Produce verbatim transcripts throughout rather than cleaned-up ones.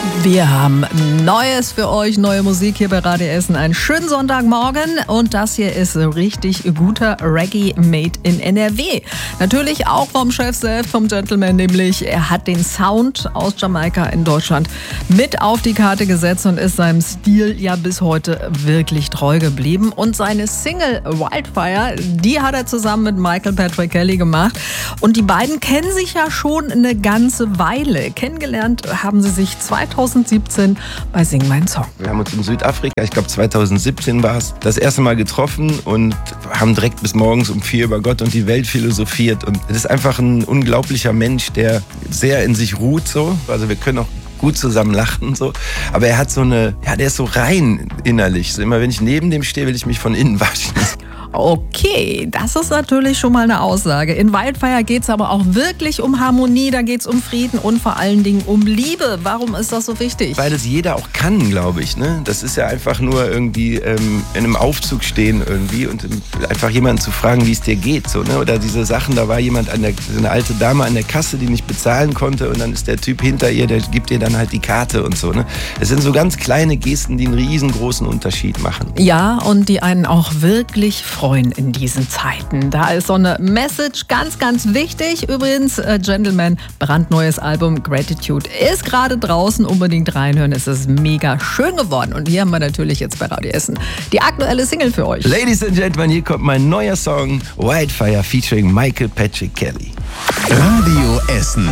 Wir haben Neues für euch, neue Musik hier bei Radio Essen. Einen schönen Sonntagmorgen und das hier ist richtig guter Reggae made in N R W. Natürlich auch vom Chef selbst, vom Gentleman, nämlich er hat den Sound aus Jamaika in Deutschland mit auf die Karte gesetzt und ist seinem Stil ja bis heute wirklich treu geblieben. Und seine Single Wildfire, die hat er zusammen mit Michael Patrick Kelly gemacht. Und die beiden kennen sich ja schon eine ganze Weile. Kennengelernt haben sie sich zweitausendsiebzehn bei Sing Mein Song. Wir haben uns in Südafrika, ich glaube zweitausendsiebzehn war es, das erste Mal getroffen und haben direkt bis morgens um vier über Gott und die Welt philosophiert. Und es ist einfach ein unglaublicher Mensch, der sehr in sich ruht so. Also wir können auch gut zusammen lachen und so. Aber er hat so eine, ja, der ist so rein innerlich. So immer wenn ich neben dem stehe, will ich mich von innen waschen. Okay, das ist natürlich schon mal eine Aussage. In Wildfire geht es aber auch wirklich um Harmonie, da geht es um Frieden und vor allen Dingen um Liebe. Warum ist das so wichtig? Weil es jeder auch kann, glaube ich. Ne? Das ist ja einfach nur irgendwie ähm, in einem Aufzug stehen irgendwie und einfach jemanden zu fragen, wie es dir geht. So, ne? Oder diese Sachen, da war jemand, an der, eine alte Dame an der Kasse, die nicht bezahlen konnte und dann ist der Typ hinter ihr, der gibt ihr dann halt die Karte und so. Ne? Es sind so ganz kleine Gesten, die einen riesengroßen Unterschied machen. Ja, und die einen auch wirklich freuen in diesen Zeiten. Da ist so eine Message ganz, ganz wichtig. Übrigens, äh, Gentleman, brandneues Album Gratitude ist gerade draußen. Unbedingt reinhören. Es ist mega schön geworden. Und hier haben wir natürlich jetzt bei Radio Essen die aktuelle Single für euch. Ladies and Gentlemen, hier kommt mein neuer Song Wildfire featuring Michael Patrick Kelly. Radio Essen.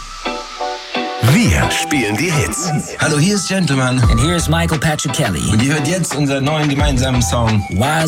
Wir spielen die Hits. Hallo, hier ist Gentleman. And here's Michael Patrick Kelly. Und ihr hört jetzt unseren neuen gemeinsamen Song Wild